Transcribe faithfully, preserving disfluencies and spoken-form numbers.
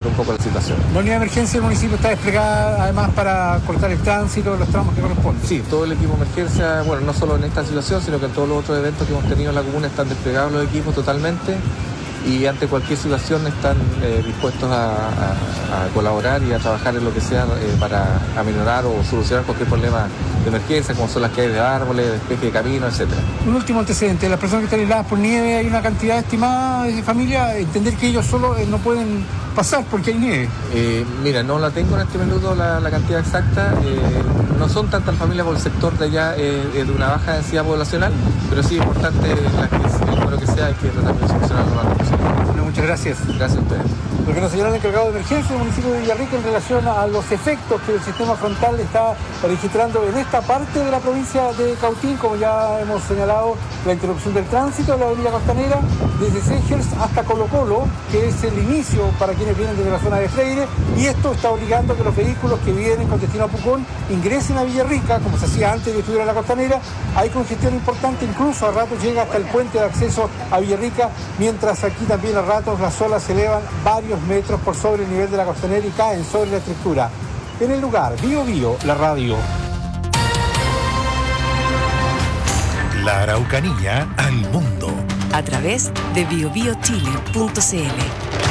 un poco la situación. La unidad de emergencia del municipio está desplegada además para cortar el tránsito, los tramos que corresponden. Sí, todo el equipo de emergencia, bueno, no solo en esta situación, sino que en todos los otros eventos que hemos tenido en la comuna están desplegados los equipos totalmente y ante cualquier situación están eh, dispuestos a, a, a colaborar y a trabajar en lo que sea eh, para aminorar o solucionar cualquier problema de emergencia, como son las caídas de árboles, despeje de caminos, etcétera. Un último antecedente, las personas que están aisladas por nieve, hay una cantidad estimada de familia, entender que ellos solo eh, no pueden pasar porque hay nieve. Eh, mira, no la tengo en este minuto la, la cantidad exacta, eh, no son tantas familias por el sector de allá eh, de una baja densidad poblacional, pero sí es importante la que, el número que sea, hay que tratar de solucionarlo lo antes posible. Bueno, muchas gracias. Gracias a ustedes. Lo que nos señala el encargado de emergencia del municipio de Villarrica en relación a los efectos que el sistema frontal está registrando en esta parte de la provincia de Cautín, como ya hemos señalado, la interrupción del tránsito de la avenida Costanera desde Segers hasta Colo Colo, que es el inicio para quienes vienen desde la zona de Freire, y esto está obligando a que los vehículos que vienen con destino a Pucón ingresen a Villarrica, como se hacía antes de que estuviera la Costanera. Hay congestión importante, incluso a ratos llega hasta el puente de acceso a Villarrica, mientras aquí también a ratos las olas se elevan varios metros por sobre el nivel de la Costanera y caen sobre la estructura. En el lugar, Bio Bio, la radio. La Araucanía al mundo. A través de bio bio chile punto c l.